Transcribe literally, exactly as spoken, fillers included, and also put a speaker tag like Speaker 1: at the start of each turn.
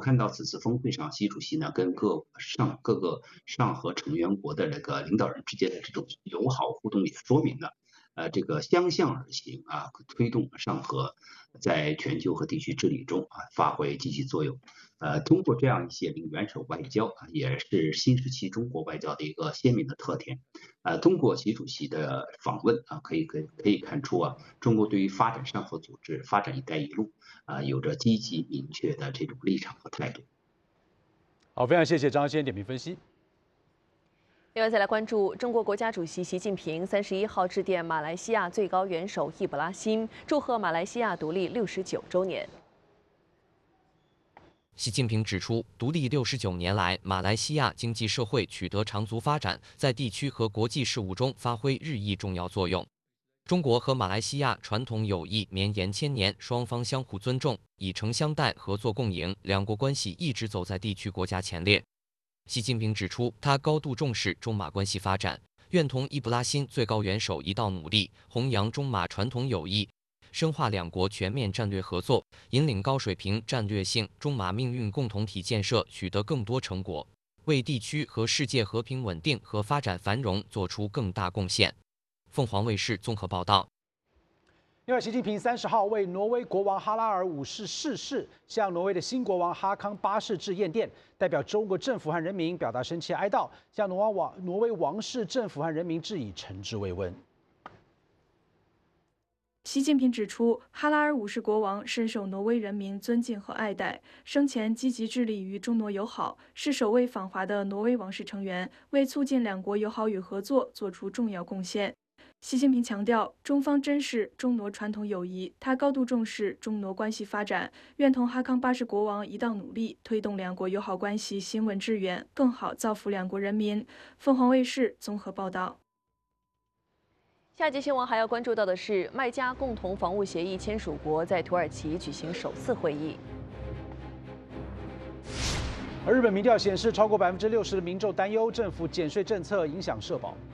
Speaker 1: 看到此次峰会上，习主席呢跟各上各个上合成员国的这个领导人之间的这种友好互动，也说明了，呃，这个相向而行啊，推动上合在全球和地区治理中啊发挥积极作用。呃，通过这样一些领元首外交啊，也是新时期中国外交的一个鲜明的特点。呃，通过习主席的访问啊，可以可以可以看出啊，中国对于发展上合组织、发展“一带一路”啊，有着积极明确的这种立场和态度。
Speaker 2: 好，非常谢谢张先点评分析。
Speaker 3: 另外，再来关注中国国家主席习近平三十一号致电马来西亚最高元首易卜拉欣，祝贺马来西亚独立六十九周年。
Speaker 4: 习近平指出，独立六十九年来，马来西亚经济社会取得长足发展，在地区和国际事务中发挥日益重要作用。中国和马来西亚传统友谊绵延千年，双方相互尊重、以诚相待、合作共赢，两国关系一直走在地区国家前列。习近平指出，他高度重视中马关系发展，愿同易卜拉欣最高元首一道努力，弘扬中马传统友谊，深化两国全面战略合作，引领高水平战略性中马命运共同体建设取得更多成果，为地区和世界和平稳定和发展繁荣做出更大贡献。凤凰卫视综合报道。
Speaker 2: 另外，习近平三十号为挪威国王哈拉尔五世逝世，向挪威的新国王哈康八世致唁电，代表中国政府和人民表达深切哀悼，向挪威王挪威王室政府和人民致以诚挚慰问。
Speaker 5: 习近平指出，哈拉尔五世国王深受挪威人民尊敬和爱戴，生前积极致力于中挪友好，是首位访华的挪威王室成员，为促进两国友好与合作做出重要贡献。习近平强调，中方珍视中挪传统友谊，他高度重视中挪关系发展，愿同哈康八世国王一道努力，推动两国友好关系行稳致远，更好造福两国人民。凤凰卫视综合报道。
Speaker 3: 下节新闻还要关注到的是，麦加共同防务协议签署国在土耳其举行首次会议。
Speaker 2: 而日本民调显示，超过百分之六十的民众担忧政府减税政策影响社保。